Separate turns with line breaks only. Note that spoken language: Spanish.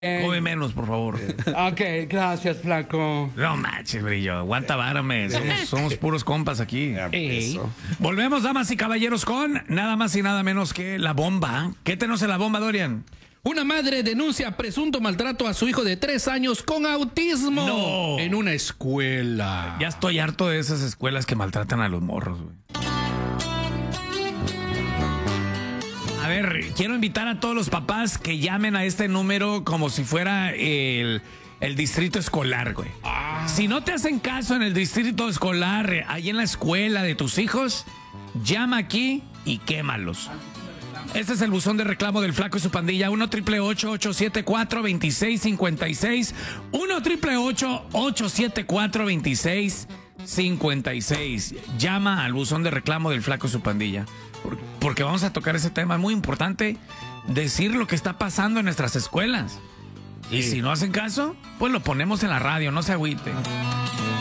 Come menos, por favor.
Ok, gracias, flaco.
No manches, Brillo. Aguanta várame. Somos puros compas aquí. Volvemos, damas y caballeros, con nada más y nada menos que la bomba. ¿Qué tenemos en la bomba, Dorian?
Una madre denuncia presunto maltrato a su hijo de 3 años con autismo en una escuela.
Ya estoy harto de esas escuelas que maltratan a los morros, güey. A ver, quiero invitar a todos los papás que llamen a este número como si fuera el distrito escolar, güey. Si no te hacen caso en el distrito escolar, ahí en la escuela de tus hijos, llama aquí y quémalos. Este es el buzón de reclamo del Flaco y su pandilla. 1-888-874-2656. 1-888-874-2656. Llama al buzón de reclamo del Flaco y su pandilla. Porque vamos a tocar ese tema. Es muy importante decir lo que está pasando en nuestras escuelas. Y si no hacen caso, pues lo ponemos en la radio. No se agüite.